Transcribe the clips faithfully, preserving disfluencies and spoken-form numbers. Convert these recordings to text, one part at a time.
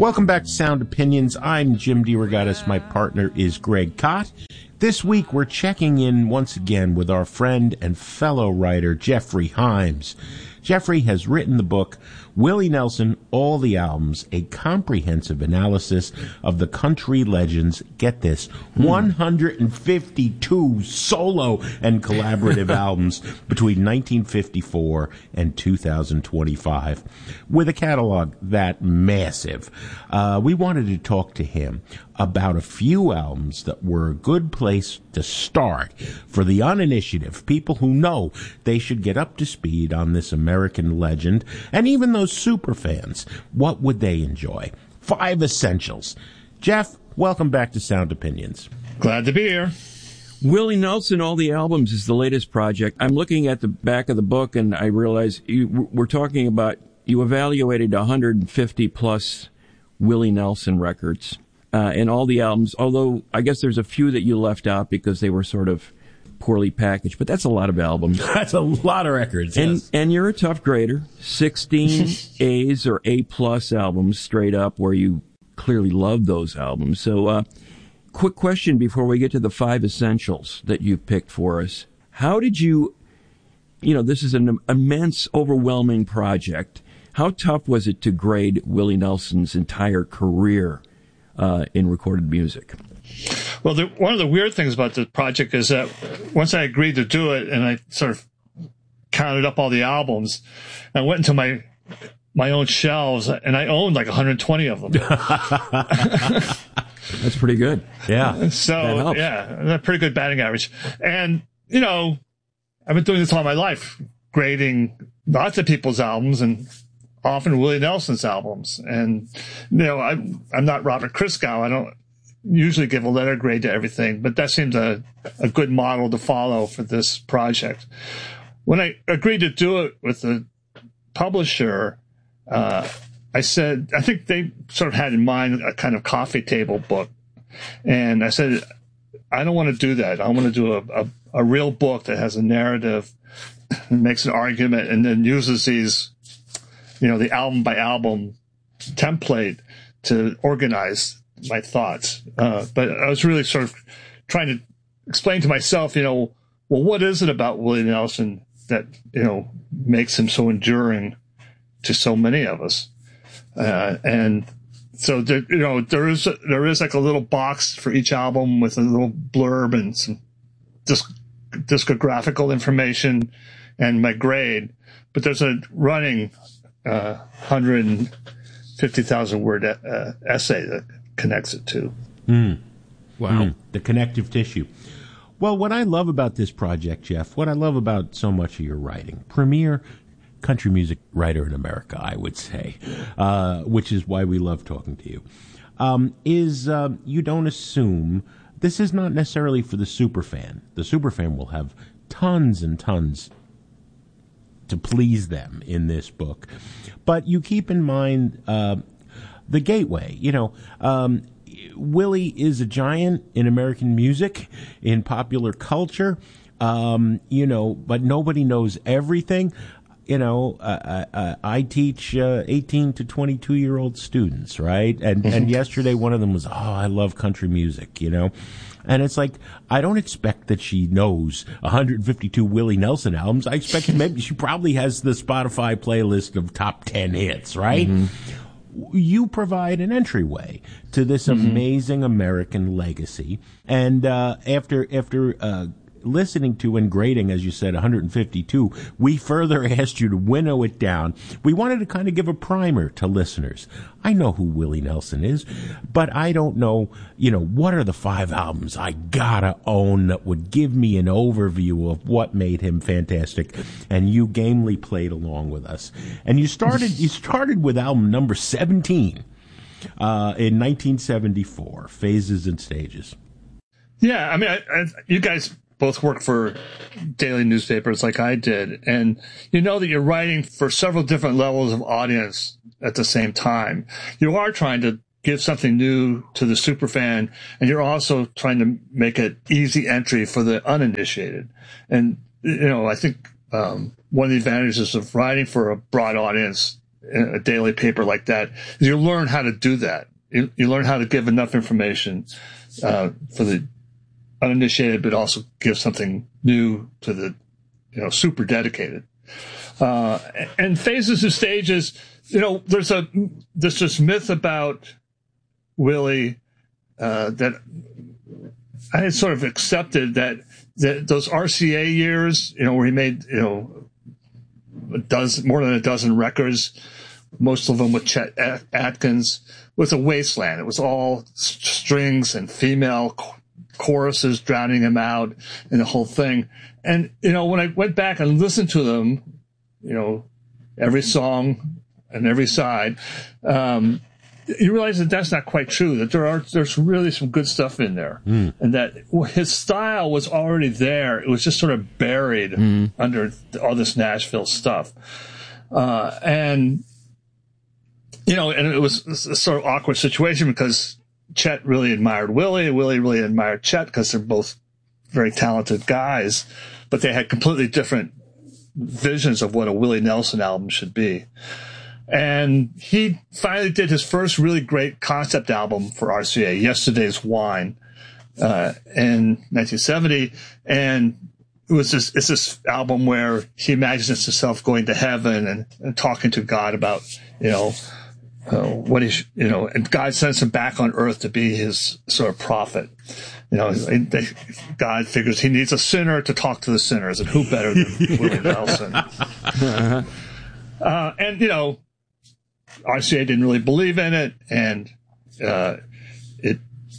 Welcome back to Sound Opinions. I'm Jim DeRogatis. My partner is Greg Kot. This week we're checking in once again with our friend and fellow writer Jeffrey Himes. Jeffrey has written the book Willie Nelson, All the Albums, a comprehensive analysis of the country legends, get this, one hundred fifty-two solo and collaborative albums between nineteen fifty-four and two thousand twenty-five. With a catalog that massive, uh, we wanted to talk to him about a few albums that were a good place to start for the uninitiative, people who know they should get up to speed on this American legend, and even those super fans, what would they enjoy? Five essentials. Jeff, welcome back to Sound Opinions. Glad to be here. Willie Nelson, All the Albums is the latest project. I'm looking at the back of the book, and I realize you, we're talking about, you evaluated one hundred fifty plus Willie Nelson records. Uh, and all the albums, although I guess there's a few that you left out because they were sort of poorly packaged, but that's a lot of albums. That's a lot of records, and, yes. And you're a tough grader. sixteen A's or A-plus albums straight up where you clearly love those albums. So, uh, quick question before we get to the five essentials that you've picked for us. How did you, you know, this is an immense, overwhelming project. How tough was it to grade Willie Nelson's entire career Uh, in recorded music? Well, the, one of the weird things about the project is that once I agreed to do it and I sort of counted up all the albums, I went into my my own shelves and I owned like one hundred twenty of them. That's pretty good. Yeah. So, yeah, a pretty good batting average. And, you know, I've been doing this all my life, grading lots of people's albums and often Willie Nelson's albums. And, you know, I, I'm not Robert Christgau. I don't usually give a letter grade to everything, but that seems a, a good model to follow for this project. When I agreed to do it with the publisher, uh, I said, I think they sort of had in mind a kind of coffee table book. And I said, I don't want to do that. I want to do a, a, a real book that has a narrative, makes an argument, and then uses these, you know, the album by album template to organize my thoughts. Uh, but I was really sort of trying to explain to myself, you know, well, what is it about Willie Nelson that, you know, makes him so enduring to so many of us? Uh, and so, there, you know, there is, a, there is like a little box for each album with a little blurb and some disc, discographical information and my grade. But there's a running Uh, one hundred fifty thousand word uh, essay that connects it to. Mm. Wow. Mm. The connective tissue. Well, what I love about this project, Jeff, what I love about so much of your writing, premier country music writer in America, I would say, uh, which is why we love talking to you, um, is uh, you don't assume, this is not necessarily for the superfan. The superfan will have tons and tons to please them in this book. But you keep in mind uh, the gateway. You know, um, Willie is a giant in American music, in popular culture, um, you know, but nobody knows everything. You know, uh, uh, I teach uh, eighteen to twenty-two-year-old students, right? And, and yesterday one of them was, oh, I love country music, you know? And it's like, I don't expect that she knows one hundred fifty-two Willie Nelson albums. I expect maybe she probably has the Spotify playlist of top ten hits, right? Mm-hmm. You provide an entryway to this mm-hmm. amazing American legacy. And uh, after after uh, listening to and grading, as you said, one hundred fifty-two, we further asked you to winnow it down. We wanted to kind of give a primer to listeners. I know who Willie Nelson is, but I don't know, you know, what are the five albums I gotta own that would give me an overview of what made him fantastic. And you gamely played along with us. And you started, you started with album number seventeen, uh, in nineteen seventy-four, Phases and Stages. Yeah. I mean, I, I, you guys both work for daily newspapers like I did, and you know that you're writing for several different levels of audience at the same time. You are trying to give something new to the superfan, and you're also trying to make an easy entry for the uninitiated. And, you know, I think um, one of the advantages of writing for a broad audience in a daily paper like that is you learn how to do that. You, you learn how to give enough information uh, for the uninitiated, but also give something new to the, you know, super dedicated. Uh, and Phases and Stages, you know, there's a there's this myth about Willie uh, that I had sort of accepted that, that those R C A years, you know, where he made, you know, a dozen, more than a dozen records, most of them with Chet Atkins, was a wasteland. It was all strings and female choruses drowning him out and the whole thing. And, you know, when I went back and listened to them, you know, every song and every side, um, you realize that that's not quite true, that there are, there's really some good stuff in there. Mm. And that his style was already there. It was just sort of buried mm. under all this Nashville stuff. Uh, and, you know, and it was a sort of awkward situation because Chet really admired Willie, and Willie really admired Chet because they're both very talented guys, but they had completely different visions of what a Willie Nelson album should be. And he finally did his first really great concept album for R C A, Yesterday's Wine, uh, in nineteen seventy. And it was this, it's this album where he imagines himself going to heaven and, and talking to God about, you know, uh, what he, sh- you know, and God sends him back on earth to be his sort of prophet. You know, they, God figures he needs a sinner to talk to the sinners, and who better than Willie Nelson? uh, and, you know, R C A didn't really believe in it, and uh, it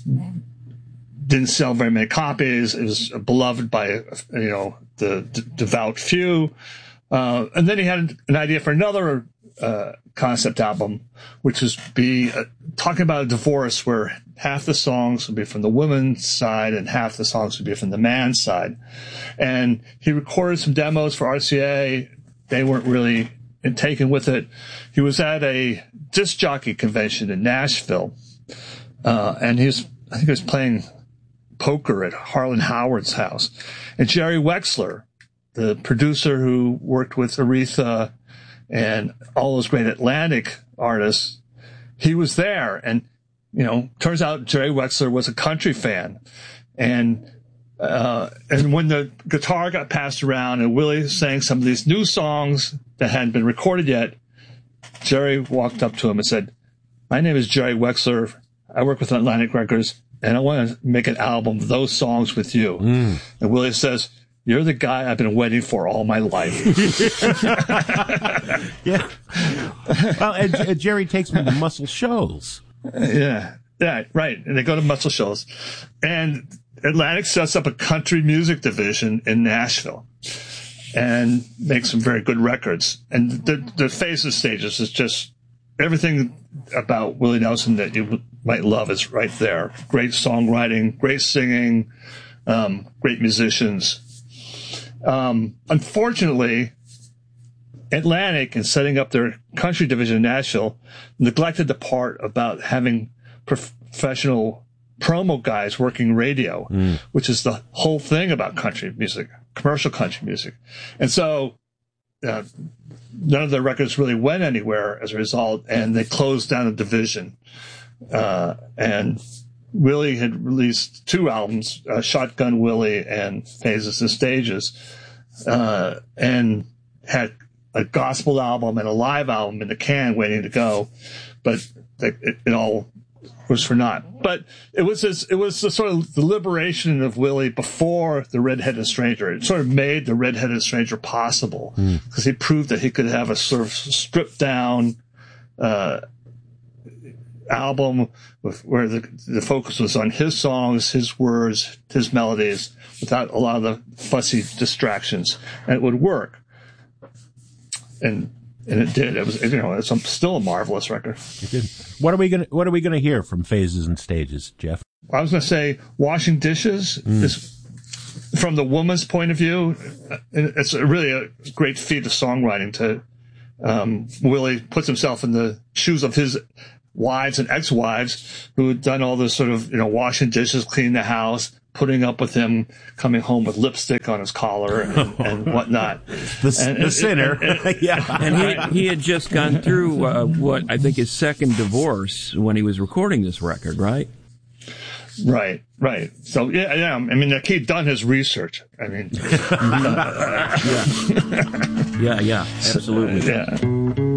didn't sell very many copies. It was beloved by, you know, the d- devout few. Uh, and then he had an idea for another uh, concept album, which was be uh, talking about a divorce where half the songs would be from the woman's side and half the songs would be from the man's side. And he recorded some demos for R C A. They weren't really taken with it. He was at a disc jockey convention in Nashville, uh, and he was, I think he was playing poker at Harlan Howard's house. And Jerry Wexler, the producer who worked with Aretha and all those great Atlantic artists, he was there. And, you know, turns out Jerry Wexler was a country fan. And Uh, and when the guitar got passed around and Willie sang some of these new songs that hadn't been recorded yet, Jerry walked up to him and said, "My name is Jerry Wexler. I work with Atlantic Records, and I want to make an album of those songs with you." Mm. And Willie says, "You're the guy I've been waiting for all my life." Yeah. Well, and, and Jerry takes me to Muscle Shoals. Yeah. Yeah, right. And they go to Muscle Shoals. And Atlantic sets up a country music division in Nashville and makes some very good records. And the, the Phases Stages is just everything about Willie Nelson that you might love is right there. Great songwriting, great singing, um, great musicians. Um, unfortunately, Atlantic, in setting up their country division in Nashville, neglected the part about having prof- professional promo guys working radio, mm. which is the whole thing about country music, commercial country music. And so uh, none of their records really went anywhere as a result, and they closed down the division. Uh, and Willie had released two albums, uh, Shotgun Willie and Phases and Stages, uh, and had a gospel album and a live album in the can waiting to go, but it, it, it all was for naught. But it was this, it was the sort of the liberation of Willie before the Red-Headed Stranger. It sort of made the Red-Headed Stranger possible because mm. he proved that he could have a sort of stripped down uh, album with, where the, the focus was on his songs, his words, his melodies, without a lot of the fussy distractions, and it would work. And and it did. It was, you know, it's still a marvelous record. It did. What are we gonna What are we gonna hear from Phases and Stages, Jeff? I was gonna say, washing dishes mm. is, from the woman's point of view, it's really a great feat of songwriting. To um, Willie puts himself in the shoes of his wives and ex-wives who had done all this sort of, you know, washing dishes, cleaning the house, putting up with him coming home with lipstick on his collar and, and whatnot. The, and, the and, sinner. And, and, yeah. And he, he had just gone through uh, what I think his second divorce when he was recording this record, right? Right, right. So, yeah, yeah. I mean, he'd done his research. I mean, yeah. yeah, yeah, absolutely. Yeah.